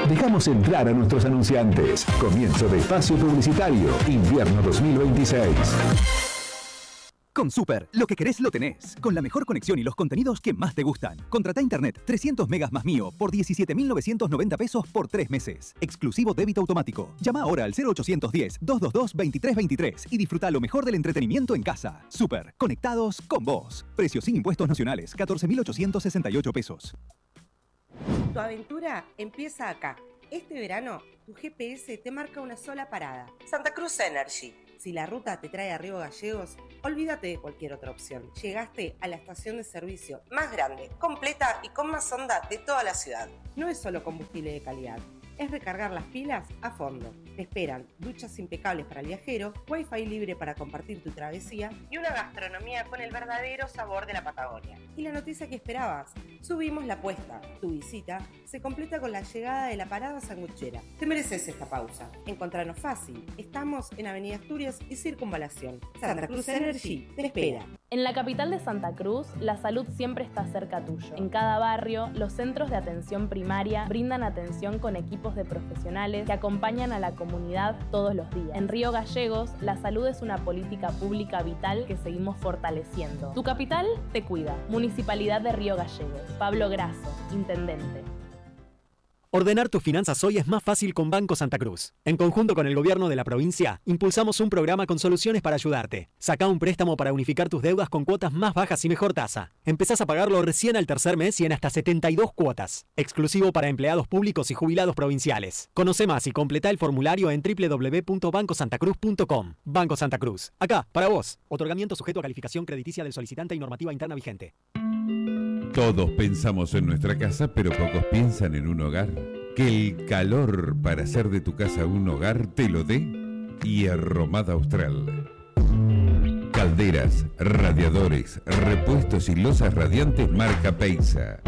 Dejamos entrar a nuestros anunciantes. Comienzo de espacio publicitario, invierno 2026. Con Super, lo que querés lo tenés. Con la mejor conexión y los contenidos que más te gustan. Contrata internet 300 megas más mío por 17.990 pesos por 3 meses. Exclusivo débito automático. Llama ahora al 0810-222-2323 y disfruta lo mejor del entretenimiento en casa. Super, conectados con vos. Precios sin impuestos nacionales, 14.868 pesos. Tu aventura empieza acá. Este verano, tu GPS te marca una sola parada. Santa Cruz Energy. Si la ruta te trae a Río Gallegos, olvídate de cualquier otra opción. Llegaste a la estación de servicio más grande, completa y con más onda de toda la ciudad. No es solo combustible de calidad, es recargar las pilas a fondo. Te esperan duchas impecables para el viajero, wifi libre para compartir tu travesía y una gastronomía con el verdadero sabor de la Patagonia. Y la noticia que esperabas, subimos la apuesta. Tu visita se completa con la llegada de la parada sanguchera. Te mereces esta pausa. Encontranos fácil. Estamos en Avenida Asturias y Circunvalación. Santa Cruz Energy te espera. En la capital de Santa Cruz, la salud siempre está cerca tuyo. En cada barrio, los centros de atención primaria brindan atención con equipos de profesionales que acompañan a la comunidad todos los días. En Río Gallegos, la salud es una política pública vital que seguimos fortaleciendo. Tu capital te cuida. Municipalidad de Río Gallegos. Pablo Grasso, Intendente. Ordenar tus finanzas hoy es más fácil con Banco Santa Cruz. En conjunto con el gobierno de la provincia, impulsamos un programa con soluciones para ayudarte. Sacá un préstamo para unificar tus deudas con cuotas más bajas y mejor tasa. Empezás a pagarlo recién al tercer mes y en hasta 72 cuotas. Exclusivo para empleados públicos y jubilados provinciales. Conoce más y completá el formulario en www.bancosantacruz.com. Banco Santa Cruz. Acá, para vos. Otorgamiento sujeto a calificación crediticia del solicitante y normativa interna vigente. Todos pensamos en nuestra casa, pero pocos piensan en un hogar. Que el calor para hacer de tu casa un hogar te lo dé Hierromada Austral. Calderas, radiadores, repuestos y losas radiantes marca Peisa.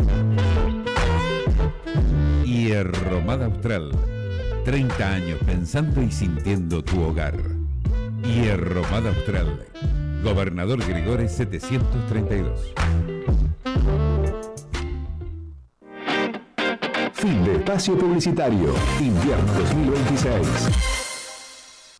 Hierromada Austral. 30 años pensando y sintiendo tu hogar. Hierromada Austral. Gobernador Gregores 732. Fin de espacio publicitario, invierno 2026.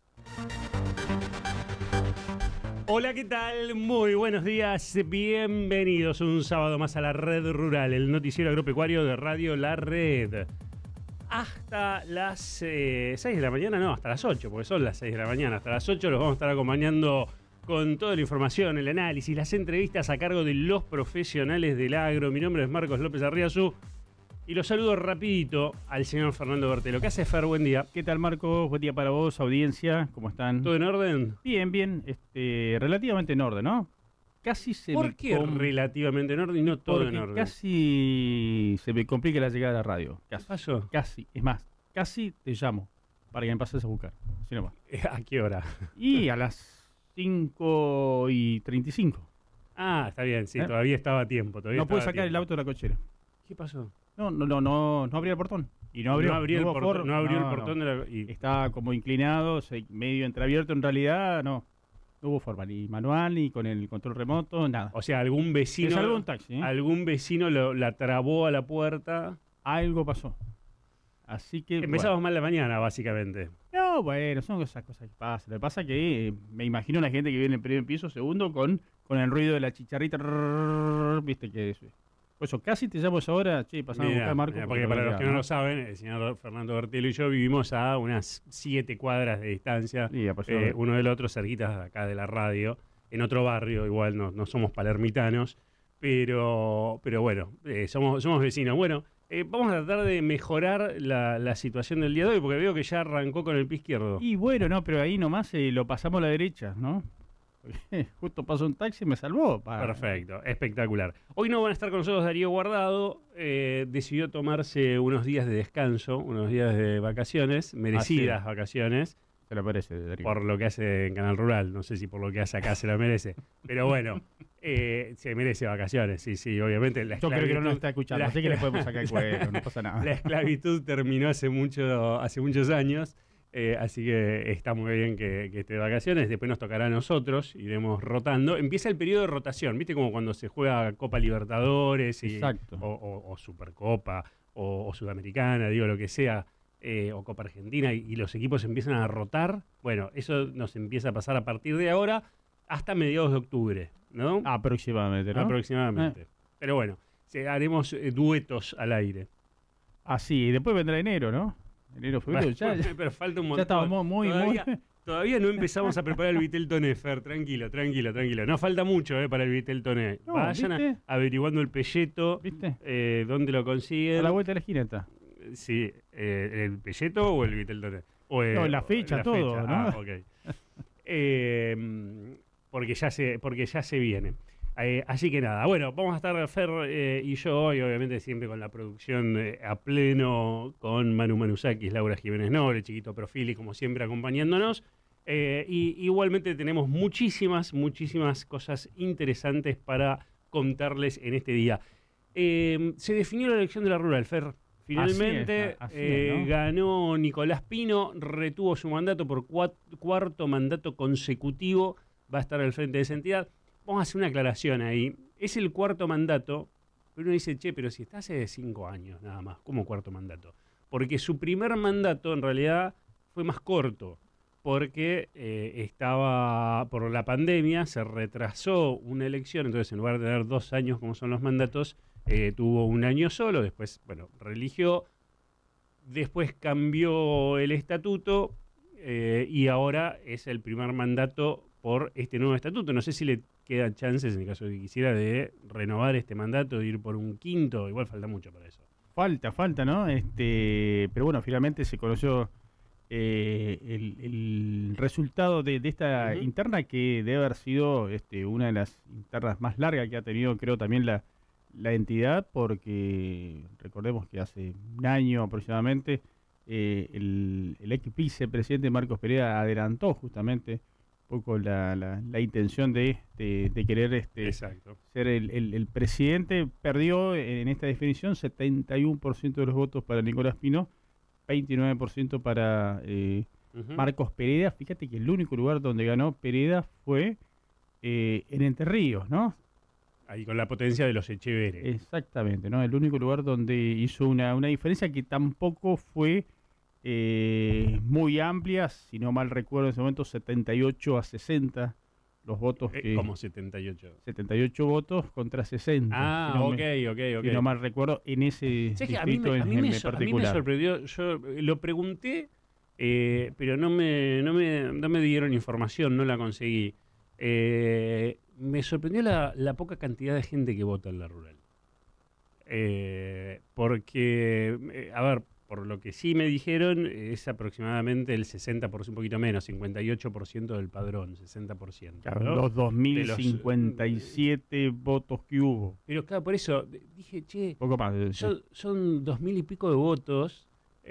Hola, ¿qué tal? Muy buenos días, bienvenidos un sábado más a la Red Rural, el noticiero agropecuario de Radio La Red. Hasta las 6 de la mañana, no, hasta las 8, porque son las 6 de la mañana, hasta las 8 los vamos a estar acompañando con toda la información, el análisis, las entrevistas a cargo de los profesionales del agro. Mi nombre es Marcos López Arriazú. Y lo saludo rapidito al señor Fernando Bertelo. ¿Qué hace, Fer? Buen día. ¿Qué tal, Marcos? Buen día para vos, audiencia. ¿Cómo están? ¿Todo en orden? Bien, bien. Relativamente en orden, ¿no? Casi se ¿Por qué relativamente en orden y no todo en orden? Casi se me complica la llegada a la radio. Casi. ¿Qué pasó? Casi. Es más, casi te llamo para que me pases a buscar. Así no va. ¿A qué hora? Y a las 5:35. Ah, está bien, sí, todavía estaba a tiempo. No pude sacar el auto de la cochera. ¿Qué pasó? No abría el portón. Y no abrió el portón de la... Estaba como inclinado, medio entreabierto. En realidad, no hubo forma, ni manual, ni con el control remoto, nada. O sea, algún vecino... salvo un taxi, ¿eh? Algún vecino la trabó a la puerta. Algo pasó. Así que... Empezamos mal la mañana, básicamente. No, bueno, son esas cosas que pasan. Lo que pasa es que me imagino una gente que vive en el primer piso, segundo, con el ruido de la chicharrita. Viste que eso es. Por eso, casi te llamo ahora, pasamos a buscar a Marco. Porque para los que no lo saben, el señor Fernando Bertelo y yo vivimos a unas 7 cuadras de distancia, uno del otro, cerquitas acá de la radio, en otro barrio, igual no somos palermitanos, pero bueno, somos vecinos. Bueno, vamos a tratar de mejorar la situación del día de hoy, porque veo que ya arrancó con el pie izquierdo. Y bueno, no, pero ahí nomás lo pasamos a la derecha, ¿no? Justo pasó un taxi y me salvó. Perfecto, espectacular. Hoy no van a estar con nosotros Darío Guardado. Decidió tomarse unos días de descanso, unos días de vacaciones, merecidas vacaciones. Se lo merece, Darío. Por lo que hace en Canal Rural. No sé si por lo que hace acá se lo merece. Pero bueno, se merece vacaciones, sí, obviamente. Yo creo que no nos está escuchando, así que le podemos sacar el cuero, no pasa nada. La esclavitud terminó hace muchos años. Así que está muy bien que esté de vacaciones. Después nos tocará a nosotros, iremos rotando. Empieza el periodo de rotación, ¿viste? Como cuando se juega Copa Libertadores o Supercopa o Sudamericana, digo, lo que sea, o Copa Argentina, y los equipos empiezan a rotar, bueno, eso nos empieza a pasar a partir de ahora hasta mediados de octubre, ¿no? Aproximadamente, ¿no? Aproximadamente. Pero bueno, haremos duetos al aire. Así, y después vendrá enero, ¿no? Enero, febrero, ya. Pero falta un montón. Ya estamos muy. Todavía no empezamos a preparar el Vitel Toné, Fer. Tranquilo. No falta mucho para el Vitel Toné. No, Vayan averiguando el pelleto. ¿Viste? ¿Dónde lo consiguen? A la vuelta de la esquina está. Sí, ¿el pelleto o el Vitel Toné? No, la fecha, todo, ¿no? Ah, ok. Porque ya se viene. Así que nada, bueno, vamos a estar Fer y yo hoy, obviamente siempre con la producción a pleno, con Manu Manusakis, Laura Jiménez Noble, Chiquito Profili, como siempre acompañándonos. Y igualmente tenemos muchísimas cosas interesantes para contarles en este día. Se definió la elección de la Rural, Fer. Finalmente así es, ¿no? Ganó Nicolás Pino, retuvo su mandato por cuarto mandato consecutivo, va a estar al frente de esa entidad. Vamos a hacer una aclaración ahí. Es el cuarto mandato, pero uno dice, pero si está hace 5 años nada más, ¿cómo cuarto mandato? Porque su primer mandato en realidad fue más corto, porque estaba por la pandemia, se retrasó una elección, entonces en lugar de tener 2 años como son los mandatos, tuvo 1 año solo, después, reeligió, después cambió el estatuto y ahora es el primer mandato por este nuevo estatuto. No sé si le quedan chances, en el caso de que quisiera, de renovar este mandato, de ir por un quinto. Igual falta mucho para eso. Falta, ¿no? Pero bueno, finalmente se conoció el resultado de esta interna, que debe haber sido una de las internas más largas que ha tenido, creo, también la entidad, porque recordemos que hace 1 año aproximadamente el ex vicepresidente Marcos Pereira adelantó justamente poco la intención de querer ser el presidente. Perdió en esta definición 71% de los votos para Nicolás Pino, 29% para Marcos Pereira. Fíjate que el único lugar donde ganó Pereira fue en Entre Ríos, ¿no? Ahí con la potencia de los Echeveres. Exactamente, ¿no? El único lugar donde hizo una diferencia que tampoco fue muy amplia, si no mal recuerdo en ese momento, 78-60 los votos. ¿Cómo 78? 78 votos contra 60. Ah, ok. Si no mal recuerdo, en ese distrito a mí me particular. sorprendió, yo lo pregunté, pero no me dieron información, no la conseguí. Me sorprendió la poca cantidad de gente que vota en la rural. Porque, a ver, por lo que sí me dijeron, es aproximadamente el 60%, un poquito menos, 58% del padrón, 60%. Claro, ¿no? Los 2.057 votos que hubo. Pero claro, por eso dije, poco más. Son 2.000 y pico de votos.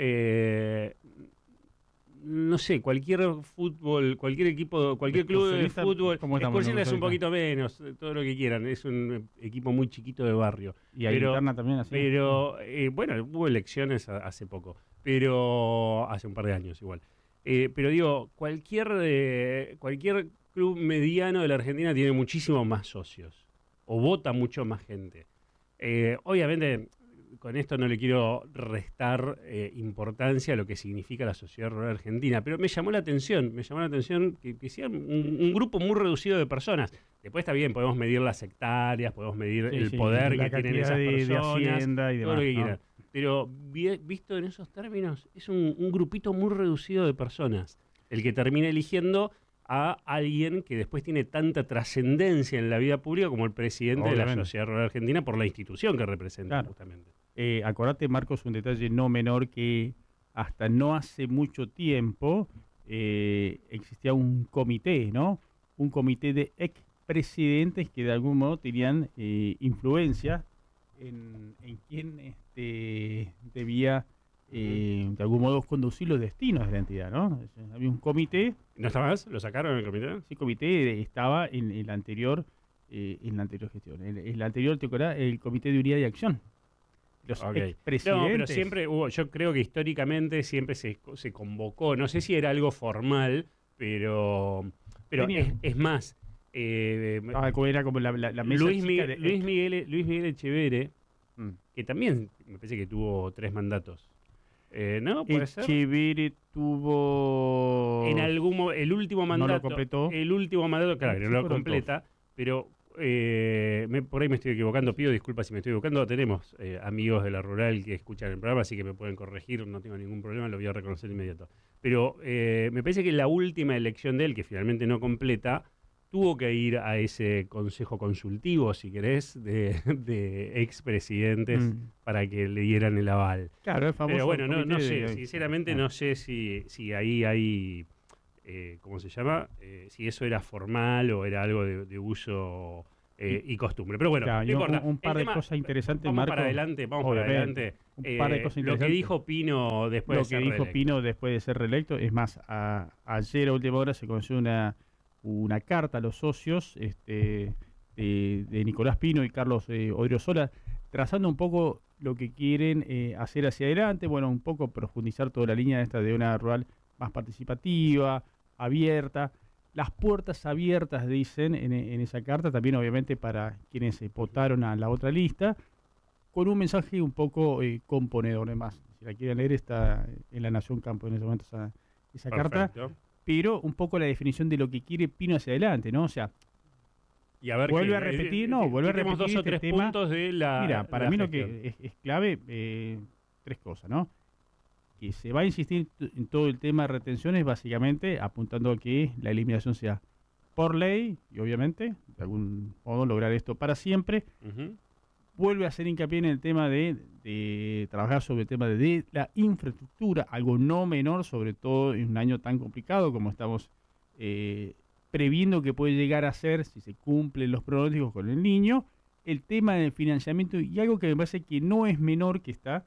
No sé, cualquier fútbol, cualquier equipo, cualquier club de fútbol, Excursiones es un poquito menos, todo lo que quieran, es un equipo muy chiquito de barrio. Y hay interna también así. Pero, bueno, hubo elecciones hace poco, pero hace un par de años igual. Pero digo, cualquier club mediano de la Argentina tiene muchísimos más socios, o vota mucho más gente. Obviamente, con esto no le quiero restar importancia a lo que significa la sociedad rural argentina, pero me llamó la atención que sea un grupo muy reducido de personas. Después está bien, podemos medir las hectáreas, podemos medir el poder que tienen esas personas, de Hacienda y demás, todo lo que quieran. Pero visto en esos términos, es un grupito muy reducido de personas el que termina eligiendo a alguien que después tiene tanta trascendencia en la vida pública como el presidente de la Sociedad Rural Argentina, por la institución que representa, justamente. Acordate, Marcos, un detalle no menor, que hasta no hace mucho tiempo existía un comité, ¿no? Un comité de expresidentes que de algún modo tenían influencia en quién debía de algún modo conducir los destinos de la entidad, ¿no? Había un comité. ¿No está más? ¿Lo sacaron el comité? Sí, el comité estaba en la anterior gestión. En la anterior, ¿te acordás? El comité de unidad y acción. Los expresidentes. No, pero siempre hubo, yo creo que históricamente siempre se convocó, no sé si era algo formal, pero es más. Era como la mesa Luis Miguel Echevere que también me parece que tuvo 3 mandatos. ¿No? ¿Puede ser? Echeverri tuvo... el último mandato. No lo completó. El último mandato, claro, que no lo completa, pero por ahí me estoy equivocando, pido disculpas si me estoy equivocando. Tenemos amigos de la rural que escuchan el programa, así que me pueden corregir, no tengo ningún problema, lo voy a reconocer de inmediato. Pero me parece que la última elección de él, que finalmente no completa, tuvo que ir a ese consejo consultivo, si querés, de expresidentes para que le dieran el aval. Claro, el famoso. Pero bueno, no sé, sinceramente no sé si ahí hay, ¿cómo se llama? Si eso era formal o era algo de uso y costumbre. Pero bueno, claro, no importa. Un par de cosas interesantes, vamos Marco. Para adelante, vamos para adelante. Un par de cosas interesantes. Lo que dijo Pino después de ser reelecto. Lo que dijo Pino después de ser reelecto, es más, ayer a última hora se conoció una carta a los socios de Nicolás Pino y Carlos Odriozola, trazando un poco lo que quieren hacer hacia adelante, bueno, un poco profundizar toda la línea esta de una rural más participativa, abierta, las puertas abiertas, dicen en esa carta, también obviamente para quienes votaron a la otra lista, con un mensaje un poco componedor. Además, si la quieren leer, está en La Nación Campo en ese momento esa carta. Pero un poco la definición de lo que quiere Pino hacia adelante, ¿no? O sea, y a ver vuelve a repetir dos o tres puntos de la. Mira, para mí lo que es clave, 3 cosas, ¿no? Que se va a insistir en todo el tema de retenciones, básicamente apuntando a que la eliminación sea por ley y obviamente, de algún modo, lograr esto para siempre. Vuelve a hacer hincapié en el tema de trabajar sobre el tema de la infraestructura, algo no menor, sobre todo en un año tan complicado como estamos previendo que puede llegar a ser, si se cumplen los pronósticos con el Niño, el tema del financiamiento, y algo que me parece que no es menor, que está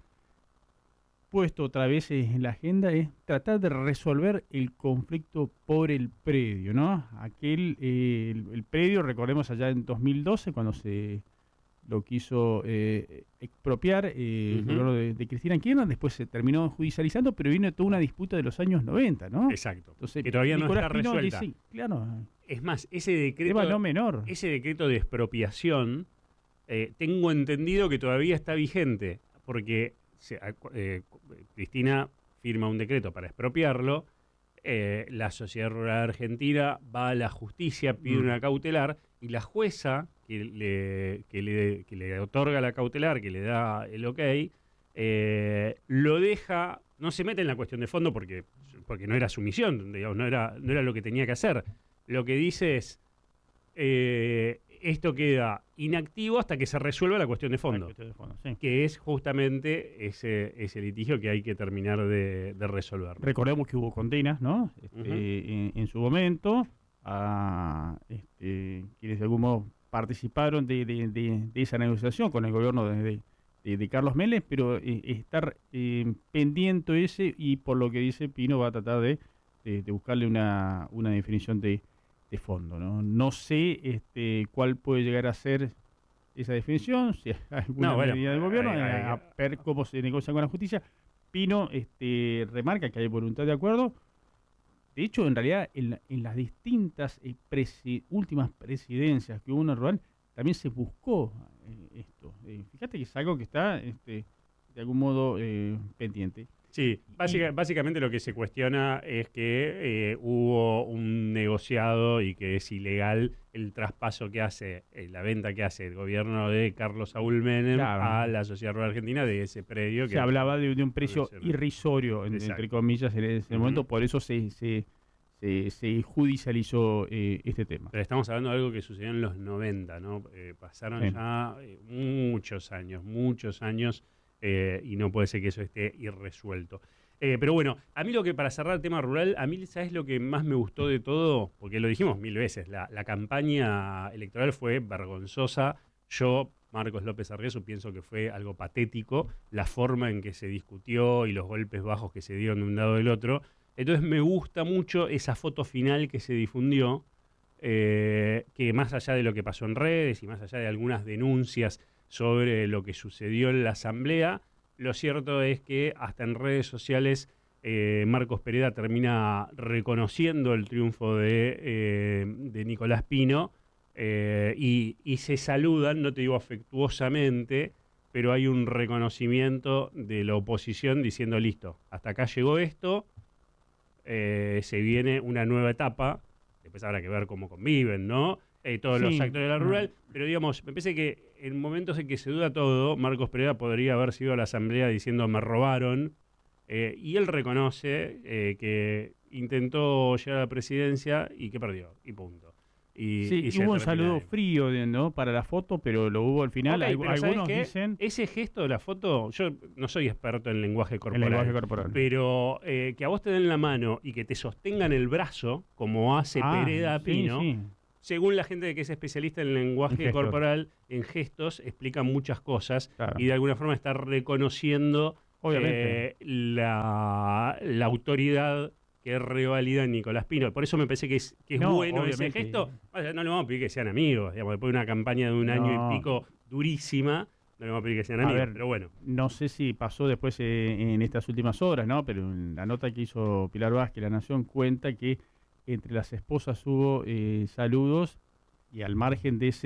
puesto otra vez en la agenda, es tratar de resolver el conflicto por el predio, ¿no? El predio, recordemos allá en 2012, cuando se lo quiso expropiar el gobierno de Cristina Kirchner, después se terminó judicializando, pero vino toda una disputa de los años 90, ¿no? Exacto. Entonces, que todavía Nicolás no está Pino resuelta. Dice, claro, es más, ese decreto tema no menor. Ese decreto de expropiación, tengo entendido que todavía está vigente, porque Cristina firma un decreto para expropiarlo, la Sociedad Rural Argentina va a la justicia, pide una cautelar, y la jueza que le otorga la cautelar, que le da el ok, lo deja, no se mete en la cuestión de fondo porque no era su misión, digamos, no era lo que tenía que hacer. Lo que dice es, esto queda inactivo hasta que se resuelva la cuestión de fondo, Sí. que es justamente ese litigio que hay que terminar de resolver. Recordemos que hubo condenas, ¿no? En su momento, a quienes de algún modo participaron de esa negociación con el gobierno de Carlos Menem, pero estar pendiente ese, y por lo que dice Pino va a tratar de buscarle una definición de fondo, ¿no? No sé cuál puede llegar a ser esa definición, si hay alguna medida del gobierno, a ver cómo se negocia con la justicia. Pino remarca que hay voluntad de acuerdo. De hecho, en realidad, en las distintas últimas presidencias que hubo en el rural, también se buscó esto. Fíjate que es algo que está, de algún modo, pendiente. Sí, básicamente lo que se cuestiona es que hubo un negociado y que es ilegal el traspaso que hace, la venta que hace el gobierno de Carlos Saúl Menem a la Sociedad Rural Argentina de ese predio. Se hablaba de un precio irrisorio, entre comillas, en ese momento, por eso se judicializó este tema. Pero estamos hablando de algo que sucedió en los 90, ¿no? Pasaron ya muchos años. Y no puede ser que eso esté irresuelto. Pero bueno, a mí para cerrar el tema rural, a mí, ¿sabes lo que más me gustó de todo? Porque lo dijimos 1000 veces, la campaña electoral fue vergonzosa. Yo, Marcos López Arriazu, pienso que fue algo patético, la forma en que se discutió y los golpes bajos que se dieron de un lado o del otro. Entonces me gusta mucho esa foto final que se difundió, que más allá de lo que pasó en redes y más allá de algunas denuncias sobre lo que sucedió en la asamblea, lo cierto es que hasta en redes sociales Marcos Pereda termina reconociendo el triunfo de Nicolás Pino y se saludan, no te digo afectuosamente, pero hay un reconocimiento de la oposición diciendo, listo, hasta acá llegó esto, se viene una nueva etapa, después habrá que ver cómo conviven, ¿no? Todos los actores de la rural, pero digamos, me parece que en momentos en que se duda todo, Marcos Pereda podría haber sido a la asamblea diciendo me robaron, y él reconoce que intentó llegar a la presidencia y que perdió, y punto. Y hubo un saludo frío, ¿no? Para la foto, pero lo hubo al final. Okay, algunos dicen... Ese gesto de la foto, yo no soy experto en lenguaje corporal. Pero que a vos te den la mano y que te sostengan el brazo, como hace Pereda Pino, según la gente que es especialista en lenguaje corporal, en gestos, explican muchas cosas y de alguna forma está reconociendo la autoridad que revalida Nicolás Pino. Por eso me parece que es bueno ese gesto. No le vamos a pedir que sean amigos. Digamos, después de una campaña de un año y pico durísima, no le vamos a pedir que sean amigos. Pero bueno. No sé si pasó después en estas últimas horas, ¿no? Pero en la nota que hizo Pilar Vázquez, La Nación, cuenta que entre las esposas hubo saludos y al margen de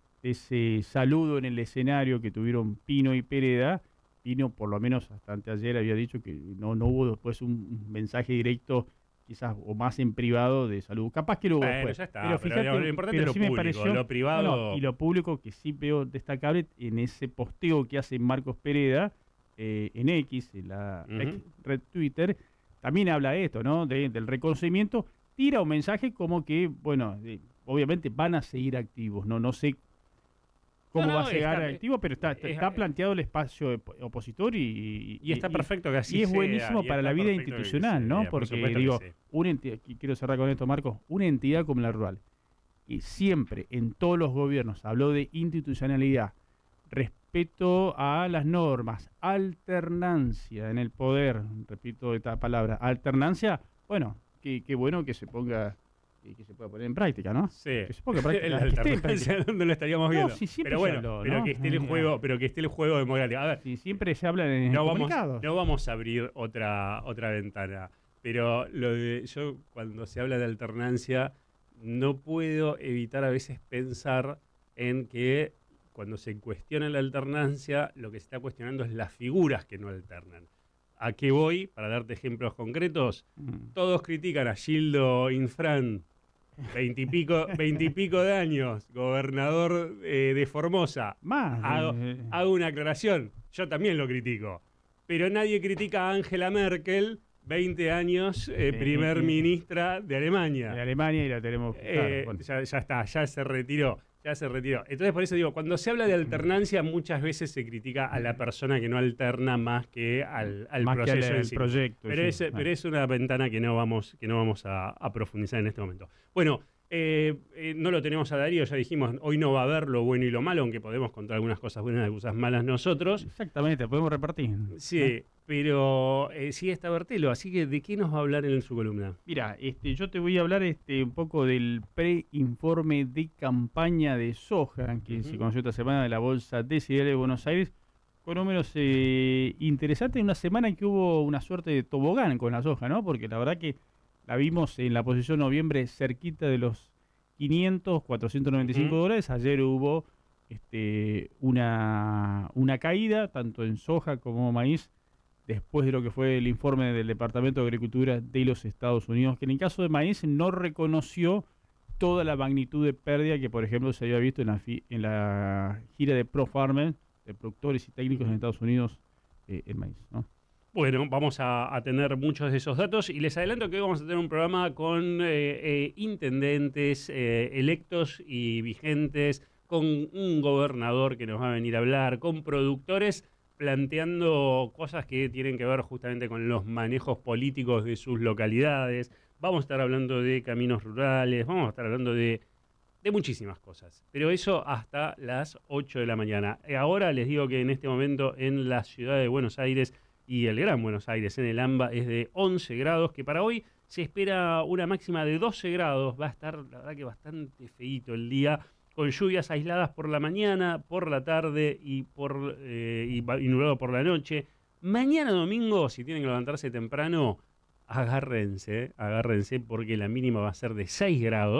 ese saludo en el escenario que tuvieron Pino y Pereda, Pino, por lo menos hasta anteayer, había dicho que no hubo después un mensaje directo, quizás, o más en privado de salud. Capaz que lo hubo después. Ya está, pero fíjate, lo importante es lo público, pareció, lo privado... y lo público, que sí veo destacable en ese posteo que hace Marcos Pereda en X, en la red Twitter, también habla de esto, ¿no? Del reconocimiento. Tira un mensaje como que, bueno, obviamente van a seguir activos, no sé cómo va a llegar activo, pero está planteado el espacio opositor y está perfecto que así sea. Y es buenísimo para la vida institucional, ¿no? Porque digo, una entidad, quiero cerrar con esto, Marcos, una entidad como la rural, y siempre en todos los gobiernos habló de institucionalidad, respeto a las normas, alternancia en el poder, repito esta palabra, alternancia, bueno, qué bueno que se ponga... y que se pueda poner en práctica, ¿no? Sí. Que se ponga en práctica. La alternancia donde lo estaríamos viendo. Pero bueno, pero que esté el juego democrático. A ver, siempre se habla en comunicados. No vamos a abrir otra ventana, pero yo cuando se habla de alternancia no puedo evitar a veces pensar en que cuando se cuestiona la alternancia, lo que se está cuestionando es las figuras que no alternan. ¿A qué voy? Para darte ejemplos concretos, todos critican a Gildo Infran, 20 y pico de años, gobernador de Formosa. Hago una aclaración, yo también lo critico, pero nadie critica a Angela Merkel, 20 años, primer ministra de Alemania. De Alemania y la tenemos... Ya está, ya se retiró. Entonces, por eso digo, cuando se habla de alternancia, muchas veces se critica a la persona que no alterna más que al proceso en sí. Proyecto. Pero es una ventana que no vamos a profundizar en este momento. Bueno, no lo tenemos a Darío, ya dijimos, hoy no va a haber lo bueno y lo malo, aunque podemos contar algunas cosas buenas y cosas malas nosotros. Exactamente, podemos repartir. Sí, pero sí está Bertelo, así que ¿de qué nos va a hablar en su columna? Mira, yo te voy a hablar un poco del preinforme de campaña de soja que se conoció esta semana de la Bolsa de Cereales de Buenos Aires, con números interesantes en una semana en que hubo una suerte de tobogán con la soja, ¿no? Porque la verdad que la vimos en la posición noviembre cerquita de los 500, 495 dólares. Ayer hubo una caída, tanto en soja como maíz, después de lo que fue el informe del Departamento de Agricultura de los Estados Unidos, que en el caso de maíz no reconoció toda la magnitud de pérdida que, por ejemplo, se había visto en la gira de ProFarmer, de productores y técnicos en Estados Unidos, en maíz, ¿no? Bueno, vamos a tener muchos de esos datos y les adelanto que hoy vamos a tener un programa con intendentes electos y vigentes, con un gobernador que nos va a venir a hablar, con productores planteando cosas que tienen que ver justamente con los manejos políticos de sus localidades. Vamos a estar hablando de caminos rurales, vamos a estar hablando de muchísimas cosas, pero eso hasta las 8 de la mañana. Ahora les digo que en este momento en la ciudad de Buenos Aires y el Gran Buenos Aires, en el AMBA, es de 11 grados, que para hoy se espera una máxima de 12 grados. Va a estar, la verdad, que bastante feíto el día, con lluvias aisladas por la mañana, por la tarde y nublado por la noche. Mañana domingo, si tienen que levantarse temprano, agárrense, porque la mínima va a ser de 6 grados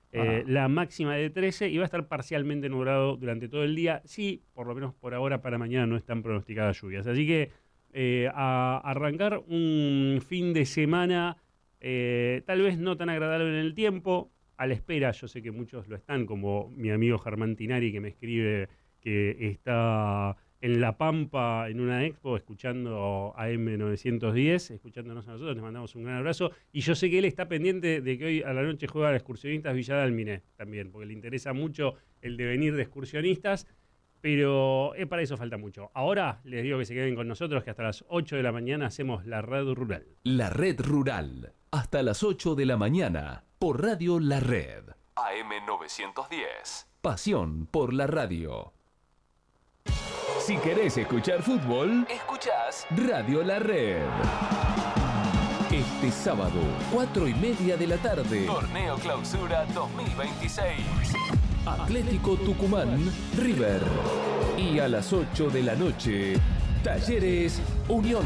La máxima de 13 y va a estar parcialmente nublado durante todo el día. Sí, por lo menos por ahora para mañana no están pronosticadas lluvias. Así que a arrancar un fin de semana tal vez no tan agradable en el tiempo, a la espera. Yo sé que muchos lo están, como mi amigo Germán Tinari, que me escribe que está en La Pampa en una expo escuchando AM910, escuchándonos a nosotros. Les mandamos un gran abrazo. Y yo sé que él está pendiente de que hoy a la noche juega a los excursionistas Villa Dálmine también, porque le interesa mucho el devenir de excursionistas, pero para eso falta mucho. Ahora les digo que se queden con nosotros, que hasta las 8 de la mañana hacemos La Red Rural. La Red Rural, hasta las 8 de la mañana, por Radio La Red. AM910. Pasión por la radio. Si querés escuchar fútbol, ¿Escuchás? Radio La Red. Este sábado, 4:30 de la tarde, Torneo Clausura 2026. Atlético Tucumán, River. Y a las 8 de la noche, Talleres Unión.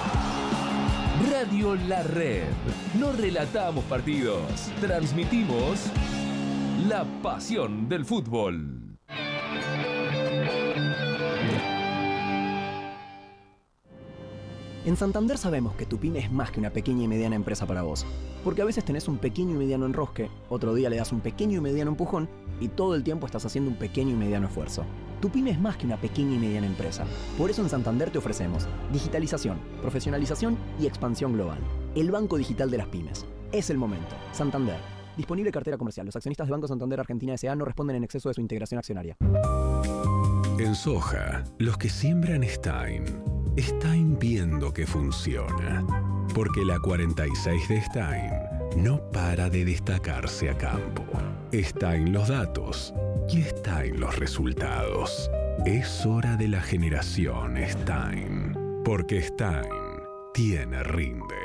Radio La Red. No relatamos partidos, transmitimos la pasión del fútbol. En Santander sabemos que tu pyme es más que una pequeña y mediana empresa para vos. Porque a veces tenés un pequeño y mediano enrosque, otro día le das un pequeño y mediano empujón y todo el tiempo estás haciendo un pequeño y mediano esfuerzo. Tu pyme es más que una pequeña y mediana empresa. Por eso en Santander te ofrecemos digitalización, profesionalización y expansión global. El banco digital de las pymes. Es el momento. Santander. Disponible cartera comercial. Los accionistas de Banco Santander Argentina S.A. no responden en exceso de su integración accionaria. En soja, los que siembran Stein viendo que funciona. Porque la 46 de Stein no para de destacarse a campo. Stein los datos y Stein los resultados. Es hora de la generación Stein. Porque Stein tiene rinde.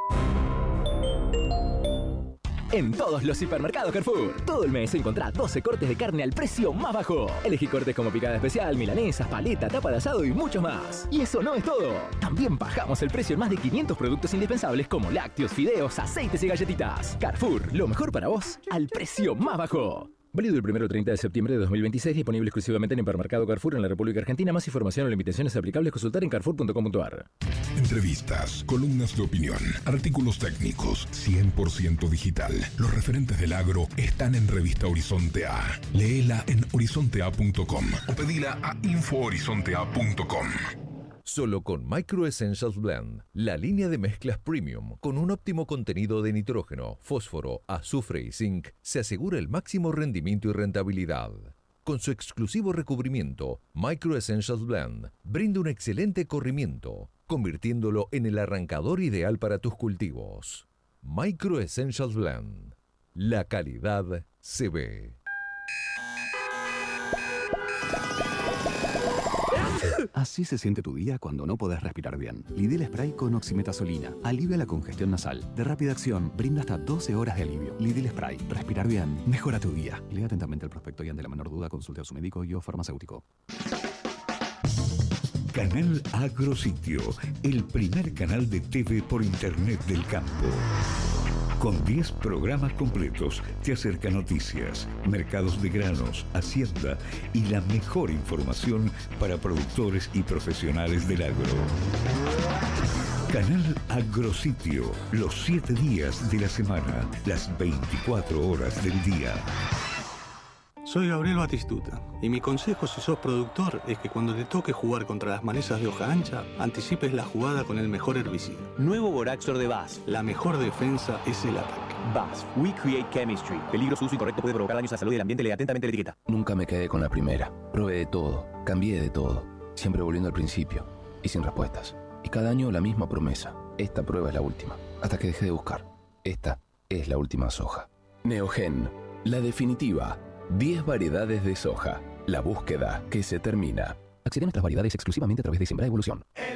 En todos los hipermercados Carrefour, todo el mes encontrá 12 cortes de carne al precio más bajo. Elegí cortes como picada especial, milanesas, paleta, tapa de asado y mucho más. Y eso no es todo. También bajamos el precio en más de 500 productos indispensables como lácteos, fideos, aceites y galletitas. Carrefour, lo mejor para vos al precio más bajo. Válido el 1 al 30 de septiembre de 2026, disponible exclusivamente en Hipermercado Carrefour en la República Argentina. Más información o limitaciones aplicables consultar en carrefour.com.ar. Entrevistas, columnas de opinión, artículos técnicos, 100% digital. Los referentes del agro están en Revista Horizonte A. Léela en horizontea.com o pedila a infohorizontea.com. Solo con Micro Essentials Blend, la línea de mezclas premium con un óptimo contenido de nitrógeno, fósforo, azufre y zinc, se asegura el máximo rendimiento y rentabilidad. Con su exclusivo recubrimiento, Micro Essentials Blend brinda un excelente corrimiento, convirtiéndolo en el arrancador ideal para tus cultivos. Micro Essentials Blend. La calidad se ve. Así se siente tu día cuando no podés respirar bien. Lidl Spray con oximetazolina. Alivia la congestión nasal. De rápida acción, brinda hasta 12 horas de alivio. Lidl Spray. Respirar bien. Mejora tu día. Lea atentamente el prospecto y ante la menor duda consulte a su médico y o farmacéutico. Canal Agrositio. El primer canal de TV por internet del campo. Con 10 programas completos, te acerca noticias, mercados de granos, hacienda y la mejor información para productores y profesionales del agro. Canal Agrositio, los 7 días de la semana, las 24 horas del día. Soy Gabriel Batistuta y mi consejo si sos productor es que cuando te toque jugar contra las malezas de hoja ancha, anticipes la jugada con el mejor herbicida. Nuevo Boraxor de BASF. La mejor defensa es el ataque. BASF, We Create Chemistry. Peligro, su uso incorrecto puede provocar daños a la salud y al ambiente. Lee atentamente la etiqueta. Nunca me quedé con la primera. Probé de todo, cambié de todo, siempre volviendo al principio y sin respuestas. Y cada año la misma promesa. Esta prueba es la última. Hasta que dejé de buscar. Esta es la última soja. Neogen, la definitiva. 10 variedades de soja. La búsqueda que se termina. Accede a nuestras variedades exclusivamente a través de Sembra Evolución.